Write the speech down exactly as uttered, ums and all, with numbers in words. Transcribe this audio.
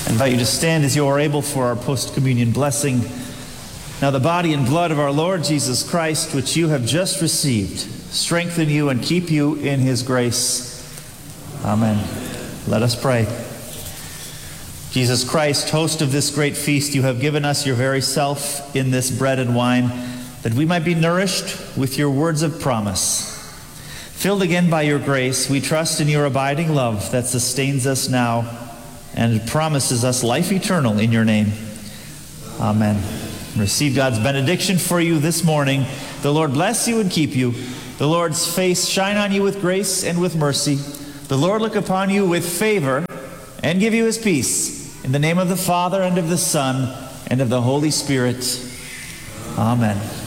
I invite you to stand as you are able for our post-communion blessing. Now the body and blood of our Lord Jesus Christ, which you have just received, strengthen you and keep you in his grace. Amen. Let us pray. Jesus Christ, host of this great feast, you have given us your very self in this bread and wine, that we might be nourished with your words of promise. Filled again by your grace, we trust in your abiding love that sustains us now and promises us life eternal in your name. Amen. Receive God's benediction for you this morning. The Lord bless you and keep you. The Lord's face shine on you with grace and with mercy. The Lord look upon you with favor and give you his peace. In the name of the Father, and of the Son, and of the Holy Spirit. Amen.